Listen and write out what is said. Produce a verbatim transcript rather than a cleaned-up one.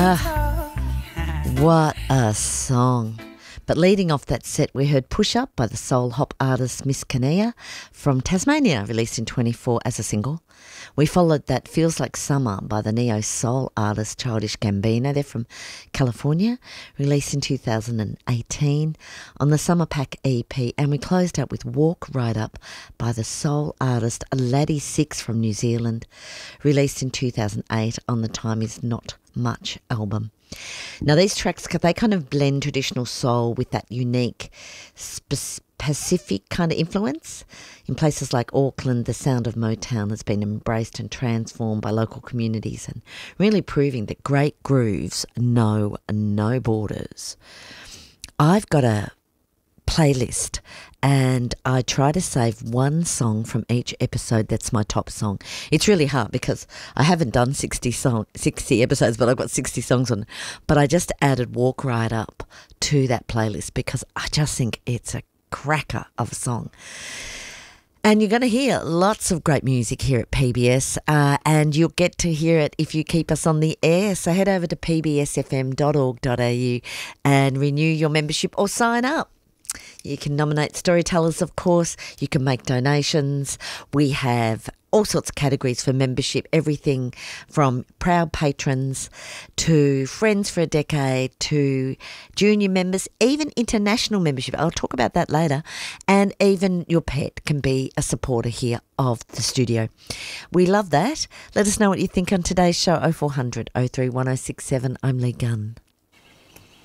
What a song. But leading off that set, we heard Push Up by the soul hop artist Miss Kinea from Tasmania, released in twenty-four as a single. We followed that Feels Like Summer by the neo-soul artist Childish Gambino. They're from California, released in two thousand eighteen on the Summer Pack E P. And we closed out with Walk Right Up by the soul artist Laddie Six from New Zealand, released in two thousand eight on the Time Is Not Much album. Now these tracks, they kind of blend traditional soul with that unique sp- Pacific kind of influence. In places like Auckland, the sound of Motown has been embraced and transformed by local communities, and really proving that great grooves know no borders. I've got a playlist and I try to save one song from each episode that's my top song. It's really hard because I haven't done sixty song, sixty episodes, but I've got sixty songs on. But I just added Walk Right Up to that playlist because I just think it's a cracker of a song. And you're going to hear lots of great music here at P B S, uh, and you'll get to hear it if you keep us on the air. So head over to p b s f m dot org dot a u and renew your membership or sign up. You can nominate storytellers, of course. You can make donations. We have all sorts of categories for membership, everything from proud patrons to friends for a decade to junior members, even international membership. I'll talk about that later. And even your pet can be a supporter here of the studio. We love that. Let us know what you think on today's show. oh four hundred, oh three one oh six seven. I'm Lee Gunn.